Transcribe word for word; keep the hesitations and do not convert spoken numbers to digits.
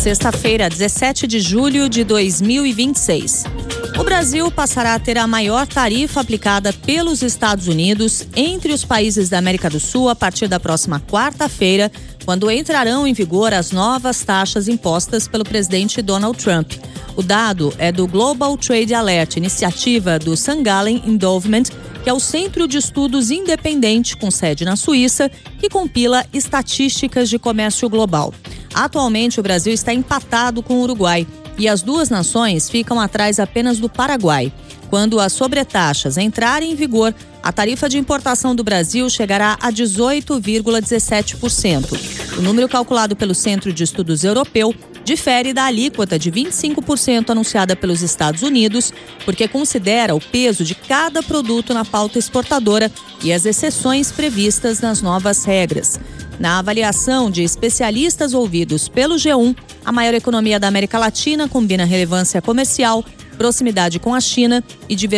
sexta-feira, dezessete de julho de dois mil e vinte e seis. O Brasil passará a ter a maior tarifa aplicada pelos Estados Unidos entre os países da América do Sul a partir da próxima quarta-feira, quando entrarão em vigor as novas taxas impostas pelo presidente Donald Trump. O dado é do Global Trade Alert, iniciativa do Saint Gallen Endowment, que é o centro de estudos independente com sede na Suíça, que compila estatísticas de comércio global. Atualmente, o Brasil está empatado com o Uruguai e as duas nações ficam atrás apenas do Paraguai. Quando as sobretaxas entrarem em vigor, a tarifa de importação do Brasil chegará a dezoito vírgula dezessete por cento. O número calculado pelo Centro de Estudos Europeu difere da alíquota de vinte e cinco por cento anunciada pelos Estados Unidos, porque considera o peso de cada produto na pauta exportadora e as exceções previstas nas novas regras. Na avaliação de especialistas ouvidos pelo G um, a maior economia da América Latina combina relevância comercial, proximidade com a China e diversidade